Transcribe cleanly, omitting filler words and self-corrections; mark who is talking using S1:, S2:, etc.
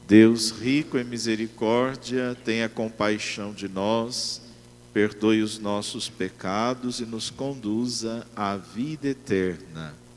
S1: Deus rico em misericórdia, tenha compaixão de nós, perdoe os nossos pecados e nos conduza à vida eterna.